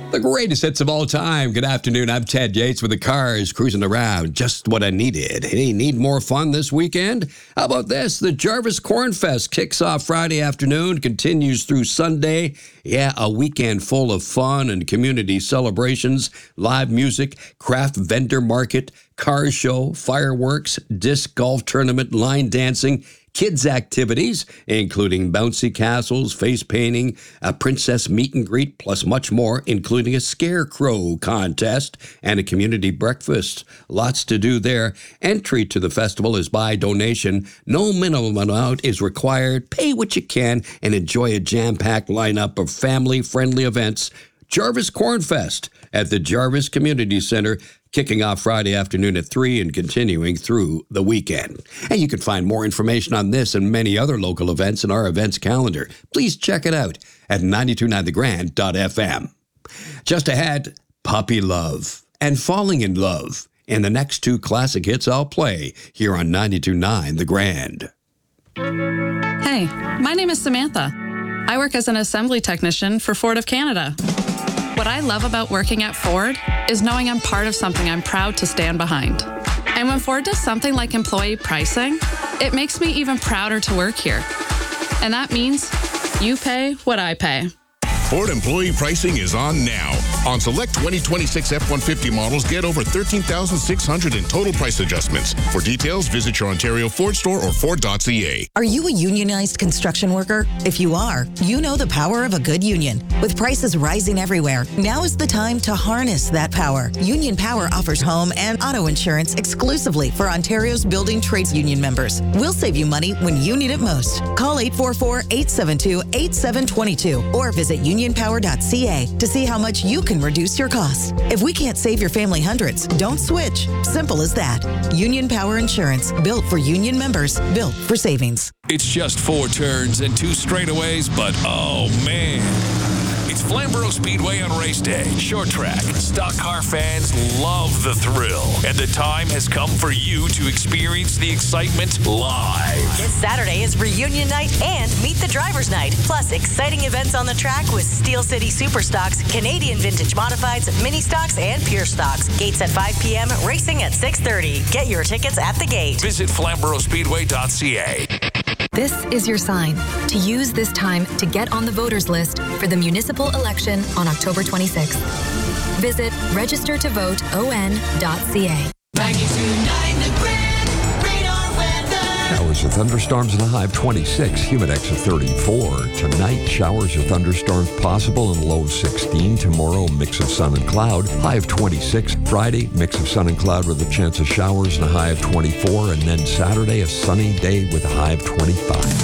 The greatest hits of all time. Good afternoon. I'm Ted Yates with the Cars, cruising around. Just what I needed. Hey, need more fun this weekend? How about this? The Jarvis Corn Fest kicks off Friday afternoon, continues through Sunday. Yeah, a weekend full of fun and community celebrations, live music, craft vendor market, car show, fireworks, disc golf tournament, line dancing, kids' activities, including bouncy castles, face painting, a princess meet and greet, plus much more, including a scarecrow contest and a community breakfast. Lots to do there. Entry to the festival is by donation. No minimum amount is required. Pay what you can and enjoy a jam-packed lineup of family-friendly events. Jarvis Corn Fest at the Jarvis Community Center, kicking off Friday afternoon at 3 and continuing through the weekend. And you can find more information on this and many other local events in our events calendar. Please check it out at 929thegrand.fm. Just ahead, Puppy Love and Falling in Love in the next two classic hits I'll play here on 92.9 The Grand. Hey, my name is Samantha. I work as an assembly technician for Ford of Canada. What I love about working at Ford is knowing I'm part of something I'm proud to stand behind. And when Ford does something like employee pricing, it makes me even prouder to work here. And that means you pay what I pay. Ford employee pricing is on now. On select 2026 F-150 models, get over $13,600 in total price adjustments. For details, visit your Ontario Ford store or Ford.ca. Are you a unionized construction worker? If you are, you know the power of a good union. With prices rising everywhere, now is the time to harness that power. Union Power offers home and auto insurance exclusively for Ontario's building trades union members. We'll save you money when you need it most. Call 844-872-8722 or visit unionpower.ca to see how much you can reduce your costs. If we can't save your family hundreds, don't switch. Simple as that. Union Power Insurance, built for union members, built for savings. It's just 4 turns and 2 straightaways, but oh man. It's Flamborough Speedway on race day. Short track. Stock car fans love the thrill. And the time has come for you to experience the excitement live. This Saturday is reunion night and meet the driver's night. Plus exciting events on the track with Steel City Superstocks, Canadian Vintage Modifieds, Mini Stocks, and Pure Stocks. Gates at 5 p.m., racing at 6:30. Get your tickets at the gate. Visit FlamboroughSpeedway.ca. This is your sign to use this time to get on the voters list for the municipal election on October 26th. Visit registertovoteon.ca. 92.9 The Grand, radar weather. Showers or thunderstorms in a high of 26, humidex of 34. Tonight, showers or thunderstorms possible in a low of 16. Tomorrow, mix of sun and cloud, high of 26. Friday, mix of sun and cloud with a chance of showers and a high of 24. And then Saturday, a sunny day with a high of 25.